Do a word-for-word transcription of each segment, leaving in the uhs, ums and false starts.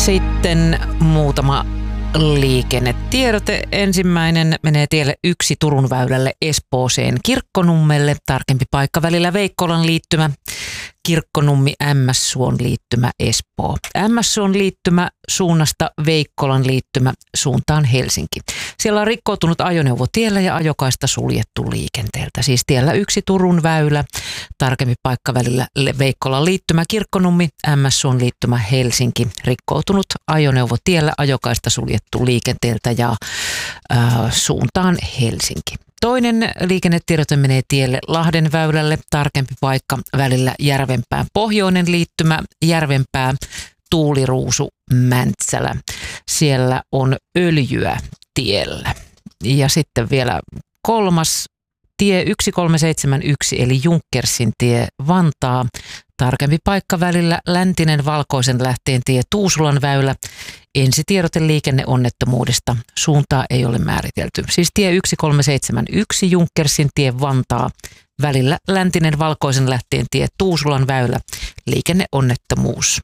Sitten muutama liikennetiedote. Ensimmäinen menee tielle yksi Turun väylälle Espooseen Kirkkonummelle. Tarkempi paikka välillä Veikkolan liittymä Kirkkonummi Ämmässuon liittymä Espoo. Ämmässuon liittymä suunnasta Veikkolan liittymä suuntaan Helsinki. Siellä on rikkoutunut ajoneuvo tiellä ja ajokaista suljettu liikenteeltä. Siis tiellä yksi Turun väylä. Tarkempi paikka välillä Veikkolan liittymä Kirkkonummi Ämmässuon liittymä Helsinki. Rikkoutunut ajoneuvo tiellä ajokaista suljettu liikenteeltä ja äh, suuntaan Helsinki. Toinen liikennetiedote menee tielle Lahden väylälle, tarkempi paikka välillä Järvenpään pohjoinen liittymä, Järvenpää, Tuuliruusu, Mäntsälä. Siellä on öljyä tiellä. Ja sitten vielä kolmas tie yksi kolme seitsemän yksi eli Junkkersin tie Vantaa. Tarkempi paikka välillä Läntinen Valkoisen lähteen tie Tuusulan väylä. Ensitiedote liikenneonnettomuudesta. Suuntaa ei ole määritelty. Siis tie yksi kolme seitsemän yksi Junkkersin tie Vantaa. Välillä Läntinen Valkoisen lähteen tie Tuusulan väylä. Liikenneonnettomuus.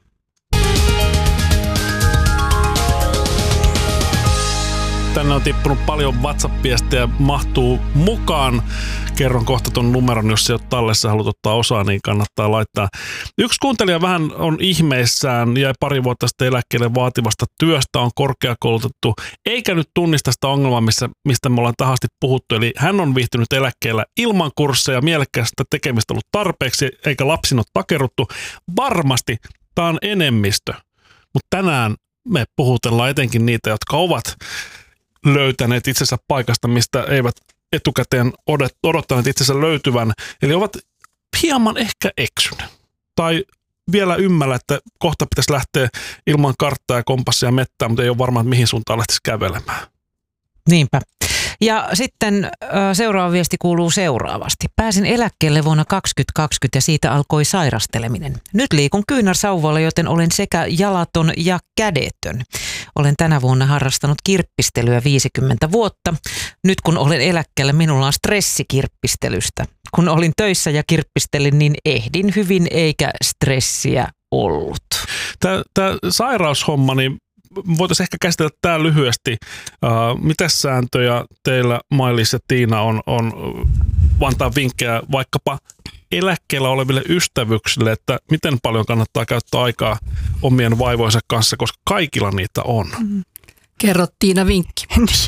Tänne on tippunut paljon WhatsApp-viestejä, mahtuu mukaan. Kerron kohta ton numeron, jos se on tallessa, haluat ottaa osaa, niin kannattaa laittaa. Yksi kuuntelija vähän on ihmeissään, jäi pari vuotta sitten eläkkeelle vaativasta työstä, on korkeakoulutettu, eikä nyt tunnista sitä ongelmaa, missä, mistä me ollaan tahasti puhuttu. Eli hän on viihtynyt eläkkeellä ilman kursseja, mielekkäästä tekemistä ollut tarpeeksi, eikä lapsin ole takerruttu. Varmasti tämä on enemmistö, mutta tänään me puhutellaan etenkin niitä, jotka ovat löytäneet itsensä paikasta, mistä eivät etukäteen odottaneet itsensä löytyvän. Eli ovat hieman ehkä eksyneet. Tai vielä ymmällä, että kohta pitäisi lähteä ilman karttaa ja kompassia mettään, mutta ei ole varma, että mihin suuntaan lähtisi kävelemään. Niinpä. Ja sitten seuraava viesti kuuluu seuraavasti. Pääsin eläkkeelle vuonna kaksituhattakaksikymmentä ja siitä alkoi sairasteleminen. Nyt liikun kyynärsauvalla, joten olen sekä jalaton ja kädetön. Olen tänä vuonna harrastanut kirppistelyä viisikymmentä vuotta. Nyt kun olen eläkkeellä, minulla on stressi kirppistelystä. Kun olin töissä ja kirppistelin, niin ehdin hyvin eikä stressiä ollut. Tämä, tämä sairaushomma, niin voitaisiin ehkä käsitellä tämä lyhyesti. Uh, mitä sääntöjä teillä, Mailis ja Tiina, on, on antaa vinkkejä vaikkapa eläkkeellä oleville ystävyksille, että miten paljon kannattaa käyttää aikaa omien vaivojensa kanssa, koska kaikilla niitä on. Mm. Kerro, Tiina, vinkki.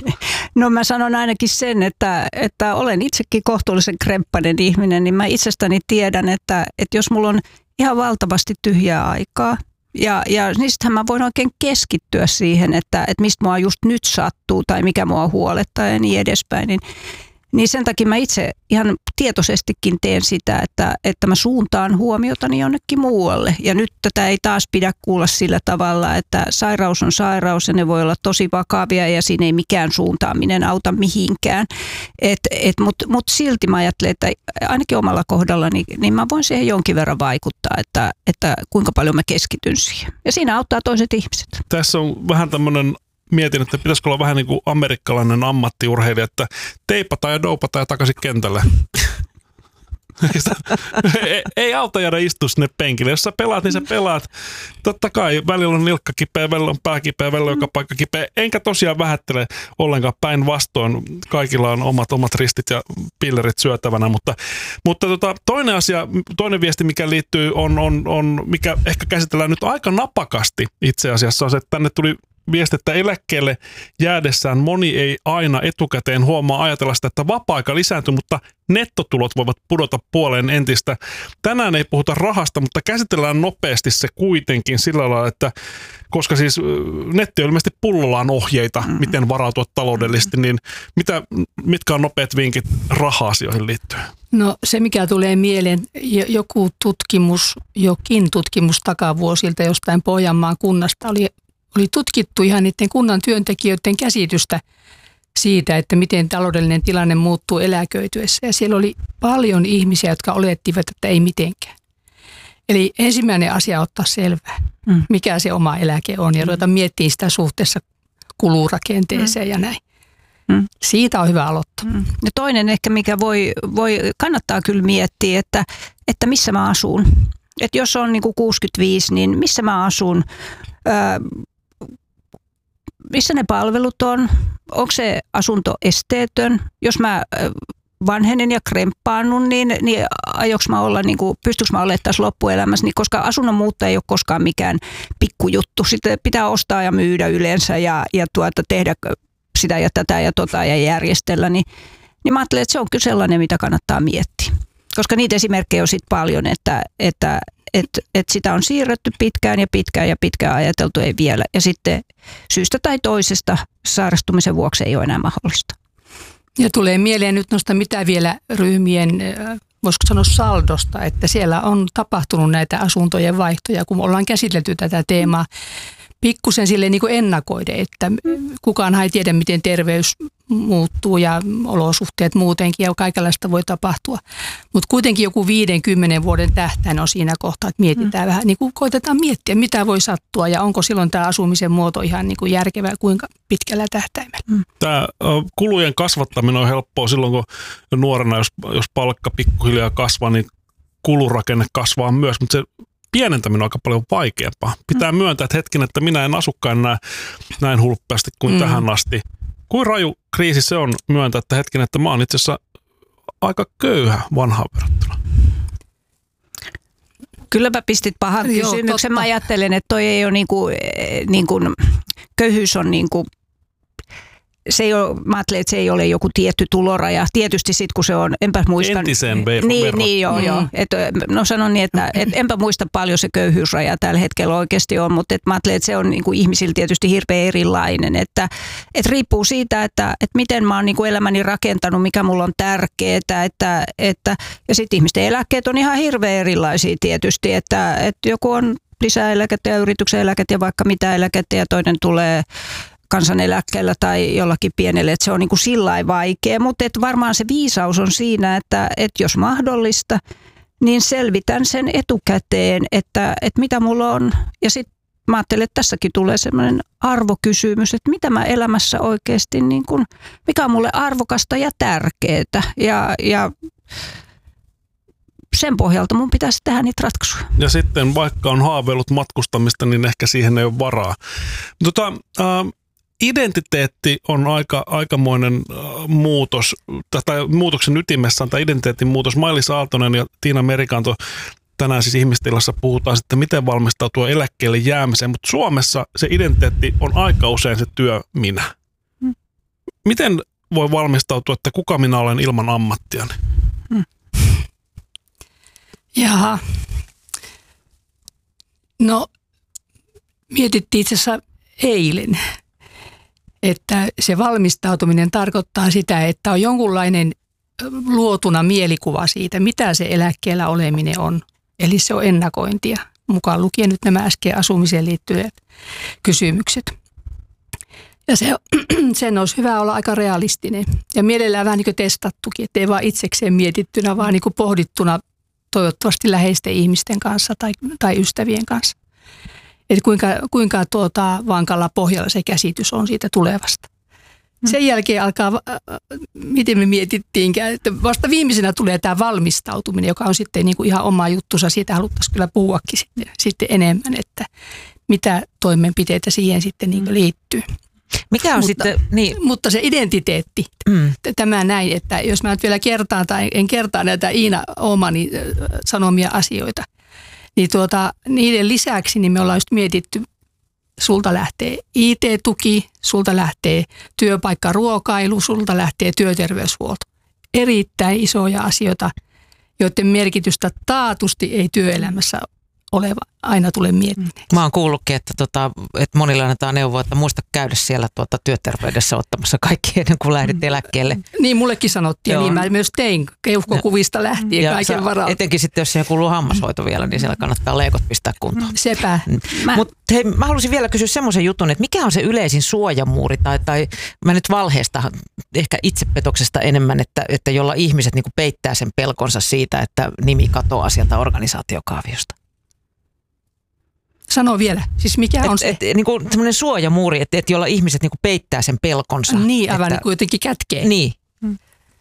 No mä sanon ainakin sen, että, että olen itsekin kohtuullisen kremppainen ihminen, niin mä itsestäni tiedän, että, että jos mulla on ihan valtavasti tyhjää aikaa, Ja, ja niistähän mä voin oikein keskittyä siihen, että, että mistä mua just nyt sattuu tai mikä mua huolettaa ja niin edespäin. Niin, niin sen takia mä itse ihan tietoisestikin teen sitä, että, että mä suuntaan huomiotani jonnekin muualle. Ja nyt tätä ei taas pidä kuulla sillä tavalla, että sairaus on sairaus ja ne voi olla tosi vakavia ja siinä ei mikään suuntaaminen auta mihinkään. Mutta mut silti mä ajattelen, että ainakin omalla kohdallani, niin mä voin siihen jonkin verran vaikuttaa, että, että kuinka paljon mä keskityn siihen. Ja siinä auttaa toiset ihmiset. Tässä on vähän tämmöinen... Mietin, että pitäisikö olla vähän niin kuin amerikkalainen ammattiurheilija, että teipata ja doupata ja takaisin kentälle. ei, ei auta jäädä istua sinne penkille. Jos sä pelaat, niin sä pelaat. Totta kai välillä on nilkka kipeä, välillä on pää kipeä, välillä on joka paikka kipeä. Enkä tosiaan vähättele ollenkaan, päinvastoin. Kaikilla on omat omat ristit ja pillerit syötävänä. Mutta, mutta tota, toinen asia, toinen viesti, mikä liittyy, on, on, on, mikä ehkä käsitellään nyt aika napakasti itse asiassa, on se, että tänne tuli viesti, että eläkkeelle jäädessään moni ei aina etukäteen huomaa ajatella sitä, että vapaa-aika lisääntyy, mutta nettotulot voivat pudota puoleen entistä. Tänään ei puhuta rahasta, mutta käsitellään nopeasti se kuitenkin sillä lailla, että koska siis netti on ilmeisesti pullollaan ohjeita, mm. miten varautua taloudellisesti, niin mitä, mitkä on nopeat vinkit raha-asioihin liittyen? No se, mikä tulee mieleen, joku tutkimus, jokin tutkimus takavuosilta jostain Pohjanmaan kunnasta oli Oli tutkittu ihan niiden kunnan työntekijöiden käsitystä siitä, että miten taloudellinen tilanne muuttuu eläköityessä. Ja siellä oli paljon ihmisiä, jotka olettivat, että ei mitenkään. Eli ensimmäinen asia ottaa selvää, mm. mikä se oma eläke on ja ruveta miettimään sitä suhteessa kulurakenteeseen mm. ja näin. Mm. Siitä on hyvä aloittaa. Mm. Ja toinen ehkä, mikä voi, voi kannattaa kyllä miettiä, että, että missä mä asun. Että jos on niin kuin kuusikymmentäviisi, niin missä mä asun. Öö, missä ne palvelut on, onko se asunto esteetön, jos mä vanhenen ja kremppaannun, niin, niin aioks mä olla, niin kuin, pystyykö mä olemaan tässä loppuelämässä, niin koska asunnon muutto ei ole koskaan mikään pikkujuttu. Sitten pitää ostaa ja myydä yleensä ja, ja tuota, tehdä sitä ja tätä ja tota ja järjestellä, niin, niin mä ajattelen, että se on kyllä sellainen, mitä kannattaa miettiä. Koska niitä esimerkkejä on sitten paljon, että, että et, et sitä on siirretty pitkään ja pitkään ja pitkään ajateltu, ei vielä. Ja sitten syystä tai toisesta sairastumisen vuoksi ei ole enää mahdollista. Ja tulee mieleen nyt noista mitä vielä ryhmien, voisiko sanoa saldosta, että siellä on tapahtunut näitä asuntojen vaihtoja, kun ollaan käsitelty tätä teemaa pikkusen silleen niin kuin ennakoiden, että kukaan ei tiedä, miten terveys muuttuu ja olosuhteet muutenkin ja kaikenlaista voi tapahtua. Mutta kuitenkin joku viidenkymmenen vuoden tähtäin on siinä kohtaa, että mietitään mm. vähän, niin kuin koitetaan miettiä, mitä voi sattua ja onko silloin tämä asumisen muoto ihan niin kuin järkevää, kuinka pitkällä tähtäimellä. Mm. Tämä kulujen kasvattaminen on helppoa silloin, kun nuorena, jos, jos palkka pikkuhiljaa kasvaa, niin kulurakenne kasvaa myös, mutta se pienentäminen on aika paljon vaikeampaa. Pitää mm. myöntää, että hetken, että minä en asukaan näin, näin hulppeasti kuin mm. tähän asti. Kuin raju kriisi se on myöntää, että hetken, että mä oon itse asiassa aika köyhä vanhaan verrattuna. Kylläpä pistit pahan Joo, kysymyksen. totta. Mä ajattelen, että toi ei ole niin kuin, niin kuin, köyhyys on niin kuin, se ei ole, mä ajattelen, että se ei ole joku tietty tuloraja. Tietysti sitten kun se on, enpä muista. Entiseen ver- niin, verrattuna. niin joo, Mm. joo. Et, no sanon niin, että et, enpä muista paljon se köyhyysraja tällä hetkellä oikeasti on, mutta et mä ajattelen, että se on niin kuin ihmisillä tietysti hirveän erilainen. Että et riippuu siitä, että et miten mä oon niin kuin elämäni rakentanut, mikä mulla on tärkeää. Että, että, ja sitten ihmisten eläkkeet on ihan hirveän erilaisia tietysti, että, että joku on lisäeläkettä ja yrityksen eläkettä ja vaikka mitä eläkettä ja toinen tulee kansaneläkkeellä tai jollakin pienelle, että se on niin kuin sillain vaikea, mutta että varmaan se viisaus on siinä, että, että jos mahdollista, niin selvitän sen etukäteen, että, että mitä mulla on. Ja sitten mä ajattelen, että tässäkin tulee sellainen arvokysymys, että mitä mä elämässä oikeasti, niin kuin, mikä on mulle arvokasta ja tärkeää. Ja, ja sen pohjalta mun pitäisi tehdä niitä ratkaisuja. Ja sitten vaikka on haaveillut matkustamista, niin ehkä siihen ei ole varaa. Tota, äh, identiteetti on aika, aikamoinen äh, muutos, tai muutoksen ytimessä on tämä identiteetin muutos. Mailis Aaltonen ja Tiina Merikanto tänään siis Ihmistilassa puhutaan sitten, miten valmistautua eläkkeelle jäämiseen, mutta Suomessa se identiteetti on aika usein se työ minä. Hmm. Miten voi valmistautua, että kuka minä olen ilman ammattiani? Hmm. Jaha. No, mietittiin itse asiassa eilen, että se valmistautuminen tarkoittaa sitä, että on jonkunlainen luotuna mielikuva siitä, mitä se eläkkeellä oleminen on. Eli se on ennakointia, mukaan lukien nyt nämä äsken asumiseen liittyneet kysymykset. Ja se, sen olisi hyvä olla aika realistinen ja mielellään vähän niin kuin testattukin, ettei vaan itsekseen mietittynä, vaan niin kuin pohdittuna toivottavasti läheisten ihmisten kanssa tai, tai ystävien kanssa. Että kuinka, kuinka tuota, vankalla pohjalla se käsitys on siitä tulevasta. Sen jälkeen alkaa, miten me mietittiinkään, että vasta viimeisenä tulee tämä valmistautuminen, joka on sitten niin kuin ihan oma juttunsa. Siitä haluttaisiin kyllä puhuakin sitten, sitten enemmän, että mitä toimenpiteitä siihen sitten niin kuin liittyy. Mikä on mutta, sitten, niin. Mutta se identiteetti, mm. tämä näin, että jos mä nyt vielä kertaan tai en kertaa näitä Iina Åhmanin sanomia asioita, niin tuota, niiden lisäksi niin me ollaan just mietitty, sulta lähtee I T-tuki, sulta lähtee työpaikkaruokailu, sulta lähtee työterveyshuolto. Erittäin isoja asioita, joiden merkitystä taatusti ei työelämässä oleva aina tule miettineeksi. Mä oon kuullutkin, että, tota, että monilla annetaan neuvoa, että muista käydä siellä tuota työterveydessä ottamassa kaikki ennen kuin lähdit eläkkeelle. Niin mullekin sanottiin, ja niin mä myös tein keuhkokuvista lähtien ja kaiken varalta. Etenkin sitten, jos siihen kuuluu hammashoito vielä, niin siellä kannattaa leikot pistää kuntoon. Sepä. Mä... Mutta hei, mä haluaisin vielä kysyä semmoisen jutun, että mikä on se yleisin suojamuuri, tai, tai mä nyt valheesta, ehkä itsepetoksesta enemmän, että, että jolla ihmiset niin kuin peittää sen pelkonsa siitä, että nimi katoaa sieltä organisaatiokaaviosta. Sano vielä, siis mikä et, on se? Et, niin kuin semmoinen suojamuuri, että et jolla ihmiset niin kuin peittää sen pelkonsa. Niin, aivan että, niin kuitenkin kätkee. Niin. Hmm.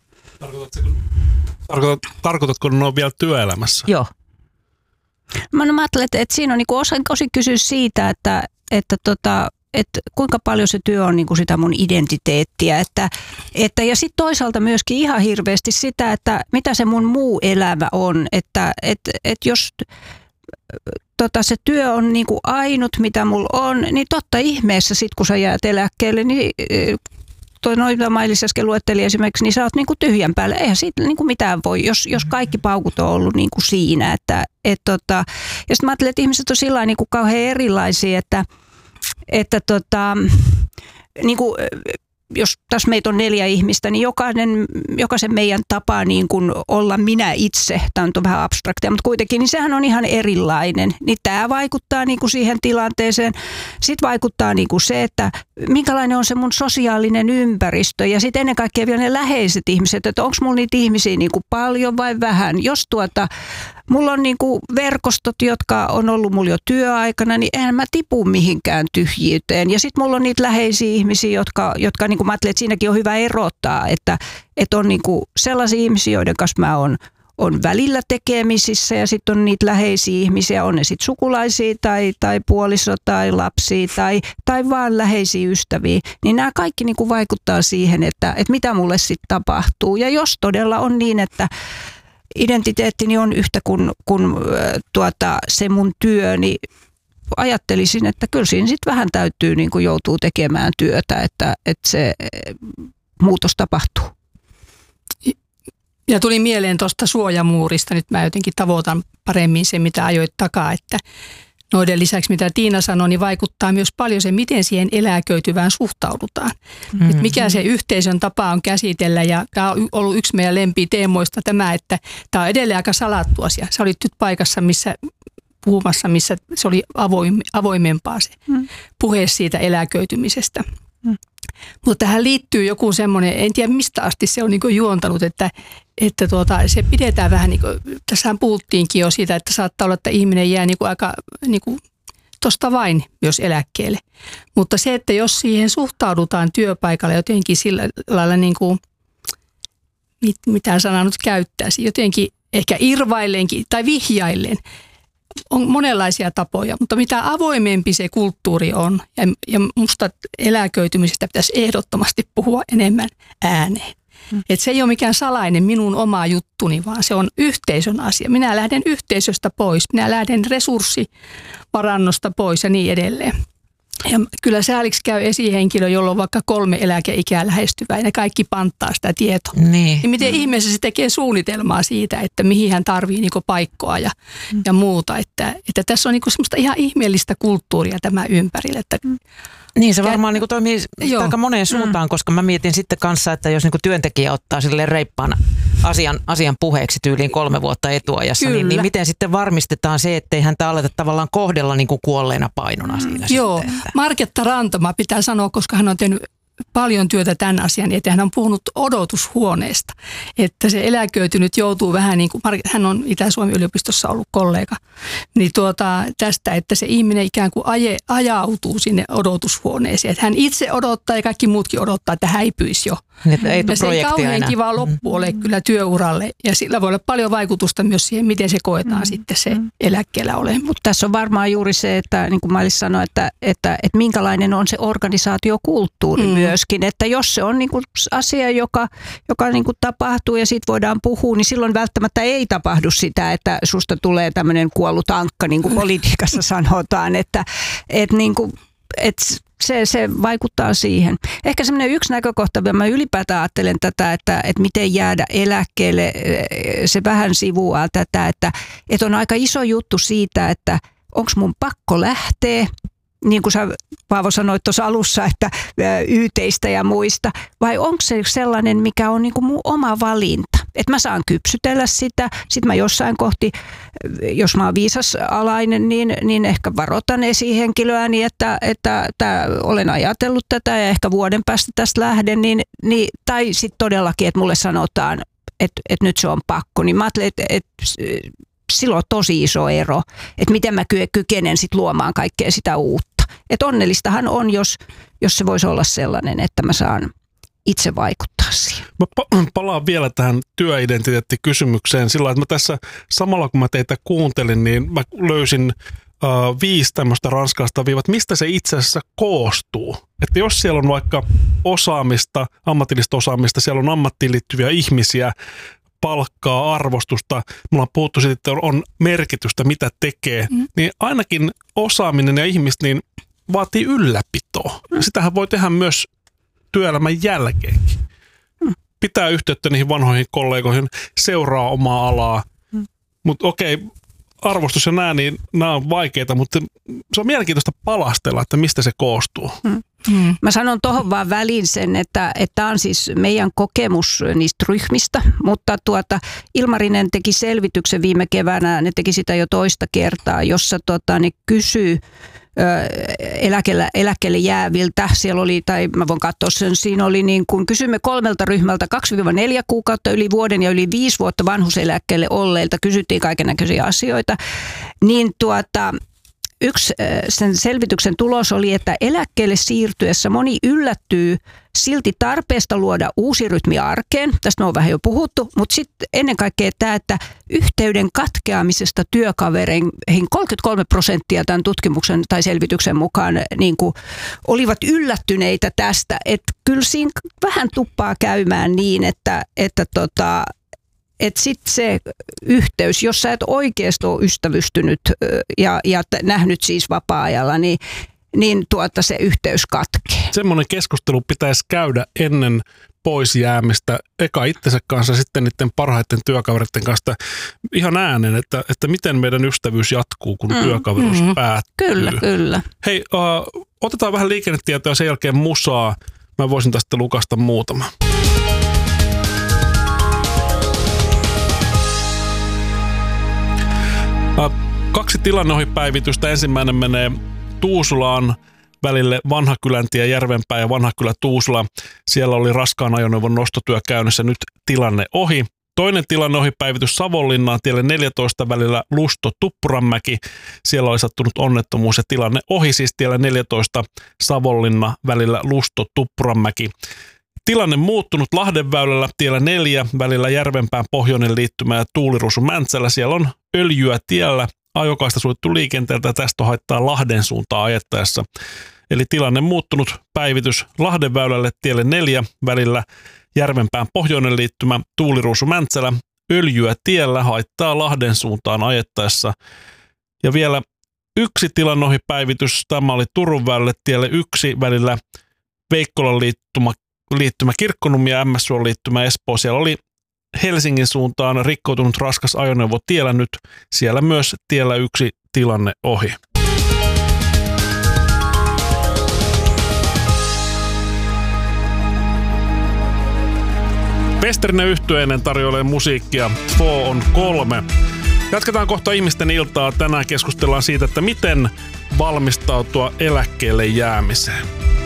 Tarkoitat, tarkoitatko, ne on vielä työelämässä? Joo. Mä, no, mä ajattelen, että, että siinä on niin osin, osin kysyä siitä, että, että tota, että kuinka paljon se työ on niin kuin sitä mun identiteettiä. Että, että, ja sitten toisaalta myöskin ihan hirveästi sitä, että mitä se mun muu elämä on. Että et, et jos tota, se työ on niin kuin ainut, mitä mulla on, niin totta ihmeessä sit kun sä jäät eläkkeelle, niin toi noita Mailis äsken luetteli esimerkiksi, niin sä oot niinku tyhjän päällä. Eihän siitä niinku mitään voi, jos, jos kaikki paukut on ollut niinku siinä. Että, et tota, ja sitten mä ajattelen, että ihmiset on sillä lailla niinku kauhean erilaisia, että, että tota, niinku, jos tässä meitä on neljä ihmistä, niin jokainen, jokaisen meidän tapa niin kuin olla minä itse, tämä on vähän abstraktia, mutta kuitenkin, niin sehän on ihan erilainen. Niin tämä vaikuttaa niin kuin siihen tilanteeseen. Sitten vaikuttaa niin kuin se, että minkälainen on se mun sosiaalinen ympäristö ja sitten ennen kaikkea vielä ne läheiset ihmiset, että onko mulla niitä ihmisiä niin kuin paljon vai vähän. Jos tuota, mulla on niin kuin verkostot, jotka on ollut mulla jo työaikana, niin eihän mä tipu mihinkään tyhjyyteen. Ja sitten mulla on niitä läheisiä ihmisiä, jotka, jotka niin kuin mä ajattelen, että siinäkin on hyvä erottaa, että, että on niin kuin sellaisia ihmisiä, joiden kanssa mä oon on välillä tekemisissä ja sitten on niitä läheisiä ihmisiä, on ne sitten sukulaisia tai, tai puoliso tai lapsia tai, tai vaan läheisiä ystäviä. Niin nämä kaikki niin kuin vaikuttaa siihen, että, että mitä mulle sitten tapahtuu. Ja jos todella on niin, että identiteettini on yhtä kuin, kuin tuota, se mun työ, niin ajattelisin, että kyllä siinä sitten vähän täytyy niin kuin joutuu tekemään työtä, että, että se muutos tapahtuu. Ja tuli mieleen tuosta suojamuurista, nyt mä jotenkin tavoitan paremmin se, mitä ajoit takaa, että noiden lisäksi, mitä Tiina sanoi, niin vaikuttaa myös paljon se, miten siihen eläköityvään suhtaudutaan. Mm-hmm. Että mikä se yhteisön tapa on käsitellä, ja tämä on ollut yksi meidän lempiteemoista tämä, että tämä on edelleen aika salattu asia. Sä olit nyt paikassa, missä puhumassa, missä se oli avoim, avoimempaa se mm. puhe siitä eläköitymisestä. Mm. Mutta tähän liittyy joku semmoinen, en tiedä mistä asti se on niin kuin juontanut, että, että tuota, se pidetään vähän, niin kuin, tässähän puhuttiinkin jo siitä, että saattaa olla, että ihminen jää niin kuin aika niin kuin tosta vain myös eläkkeelle. Mutta se, että jos siihen suhtaudutaan työpaikalla jotenkin sillä lailla, niin kuin, mit, mitä sanaa nyt käyttäisi, jotenkin ehkä irvaillenkin tai vihjaillen, on monenlaisia tapoja, mutta mitä avoimempi se kulttuuri on, ja, ja musta eläköitymisestä pitäisi ehdottomasti puhua enemmän ääneen. Hmm. Että se ei ole mikään salainen minun oma juttuni, vaan se on yhteisön asia. Minä lähden yhteisöstä pois, minä lähden resurssivarannosta pois ja niin edelleen. Ja kyllä sääliksi käy esihenkilö, jolla on vaikka kolme eläkeikää lähestyvää ja ne kaikki panttaa sitä tietoa. Niin. Niin miten mm. ihmeessä se tekee suunnitelmaa siitä, että mihin hän tarvii niinku paikkoa ja, mm. ja muuta. Että, että tässä on niinku semmoista ihan ihmeellistä kulttuuria tämä ympärillä. Että mm. Niin se varmaan niinku toimii aika moneen suuntaan, mm. koska mä mietin sitten kanssa, että jos niinku työntekijä ottaa silleen reippaan asian, asian puheeksi tyyliin kolme vuotta etuajassa, niin, niin miten sitten varmistetaan se, ettei häntä aleta tavallaan kohdella niinku kuolleena painona siinä mm. Joo, sitten. Marketta Rantama pitää sanoa, koska hän on tehnyt paljon työtä tämän asian eteen. Hän on puhunut odotushuoneesta, että se eläköitynyt joutuu vähän niin kuin, hän on Itä-Suomen yliopistossa ollut kollega, niin tuota, tästä, että se ihminen ikään kuin aje, ajautuu sinne odotushuoneeseen. Että hän itse odottaa ja kaikki muutkin odottaa, että häipyisi jo. Että ei ja se ei kauhean aina. kiva loppu ole mm. kyllä työuralle ja sillä voi olla paljon vaikutusta myös siihen, miten se koetaan mm. sitten se mm. eläkkeellä ole. Mutta tässä on varmaan juuri se, että niin kuin Mailis sanoi, että, että, että minkälainen on se organisaatiokulttuuri mm. myöskin. Että jos se on niin kuin asia, joka, joka niin kuin tapahtuu ja siitä voidaan puhua, niin silloin välttämättä ei tapahdu sitä, että susta tulee tämmöinen kuollut ankka, niin kuin politiikassa sanotaan. Että, että niin kuin, että Se, se vaikuttaa siihen. Ehkä semmoinen yksi näkökohta, mä ylipäätään ajattelen tätä, että, että miten jäädä eläkkeelle, se vähän sivuaa tätä, että, että on aika iso juttu siitä, että onko mun pakko lähteä, niin kuin sä Paavo sanoit tuossa alussa, ettäyyteistä ja muista, vai onko se sellainen, mikä on niin kuin mun oma valinta, että mä saan kypsytellä sitä, sit mä jossain kohti, jos mä oon viisasalainen, niin, niin ehkä varoitan esihenkilöäni, että, että, että olen ajatellut tätä ja ehkä vuoden päästä tästä lähden, niin, niin, tai sitten todellakin, että mulle sanotaan, että, että nyt se on pakko, niin mä ajattelen, että, että silloin on tosi iso ero, että miten mä kykenen sit luomaan kaikkea sitä uutta. Että onnellistahan on, jos, jos se voisi olla sellainen, että mä saan itse vaikuttaa siihen. Mä pa- palaan vielä tähän työidentiteettikysymykseen sillä, että mä tässä samalla kun mä teitä kuuntelin, niin mä löysin uh, viisi tämmöistä ranskalaista viivat, mistä se itse asiassa koostuu. Että jos siellä on vaikka osaamista, ammatillista osaamista, siellä on ammattiin liittyviä ihmisiä, palkkaa, arvostusta, me ollaan puhuttu siitä, että on merkitystä, mitä tekee, mm. niin ainakin osaaminen ja ihmiset niin vaatii ylläpitoa. Mm. Sitähän voi tehdä myös työelämän jälkeenkin. Mm. Pitää yhteyttä niihin vanhoihin kollegoihin, seuraa omaa alaa. Mm. Mutta okei, arvostus ja nämä, niin nämä on vaikeita, mutta se on mielenkiintoista palastella, että mistä se koostuu. Mm. Mm. Mä sanon tuohon vaan väliin sen, että tämä on siis meidän kokemus niistä ryhmistä, mutta tuota, Ilmarinen teki selvityksen viime keväänä, ne teki sitä jo toista kertaa, jossa tota, ne kysyy eläkelle, eläkkeelle jääviltä. Siellä oli, tai mä voin katsoa sen, siinä oli niin kuin, kysymme kolmelta ryhmältä kaksi neljä kuukautta yli vuoden ja yli viisi vuotta vanhuuseläkkeelle olleilta, kysyttiin kaikennäköisiä asioita, niin tuota, yksi sen selvityksen tulos oli, että eläkkeelle siirtyessä moni yllättyy silti tarpeesta luoda uusi rytmi arkeen. Tästä me on vähän jo puhuttu, mutta sitten ennen kaikkea tämä, että yhteyden katkeamisesta työkavereihin kolmekymmentäkolme prosenttia tämän tutkimuksen tai selvityksen mukaan niin kuin olivat yllättyneitä tästä. Että kyllä siinä vähän tuppaa käymään niin, että, että tota, että sitten se yhteys, jos sä et oikeasti ole ystävystynyt ja, ja nähnyt siis vapaa-ajalla, niin, niin tuota se yhteys katkee. Semmoinen keskustelu pitäisi käydä ennen pois jäämistä, eka itsensä kanssa, sitten niiden parhaiten työkavereiden kanssa ihan äänen, että, että miten meidän ystävyys jatkuu, kun mm, työkaveruus mm, päättyy. Kyllä, kyllä. Hei, uh, otetaan vähän liikennetietoa ja sen jälkeen musaa. Mä voisin tästä lukasta muutama. Kaksi tilanneohipäivitystä. Ensimmäinen menee Tuusulaan välille Vanhakyläntie Järvenpää ja Vanhakylä Tuusula. Siellä oli raskaan ajoneuvon nostotyö käynnissä, nyt tilanne ohi. Toinen tilanneohipäivitys Savonlinnaan tielle neljätoista välillä Lusto Tuppuranmäki. Siellä oli sattunut onnettomuus ja tilanne ohi, siis tielle neljätoista Savonlinna välillä Lusto Tuppuranmäki. Tilanne muuttunut Lahdenväylällä tiellä neljä välillä Järvenpään pohjoinen liittymä ja Tuuliruusu Mäntsälä. Siellä on öljyä tiellä, ajokaista suljettu liikenteeltä ja tästä haittaa Lahden suuntaan ajettaessa. Eli tilanne muuttunut päivitys Lahdenväylälle tielle neljä välillä Järvenpään pohjoinen liittymä Tuuliruusu Mäntsälä. Öljyä tiellä haittaa Lahden suuntaan ajettaessa. Ja vielä yksi tilanneohipäivitys. Tämä oli Turun väylälle tielle yksi välillä Veikkolan liittymä liittymä Kirkkonummi ja M S Suon liittymä Espoo. Siellä oli Helsingin suuntaan rikkoutunut raskas ajoneuvo tiellä nyt. Siellä myös tiellä yksi tilanne ohi. Westerinen yhtyeinen tarjoilee musiikkia. Foo on kolme. Jatketaan kohta ihmisten iltaa. Tänään keskustellaan siitä, että miten valmistautua eläkkeelle jäämiseen.